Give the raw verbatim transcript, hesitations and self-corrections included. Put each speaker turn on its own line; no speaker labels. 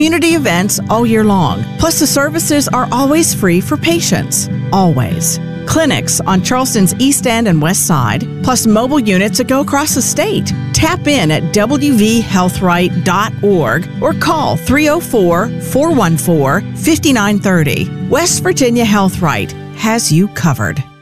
Community events all year long. Plus, the services are always free for patients. Always. Clinics on Charleston's East End and West Side, plus mobile units that go across the state. Tap in at w v health right dot org or call three oh four, four one four, five nine three oh. West Virginia Health Right has you covered.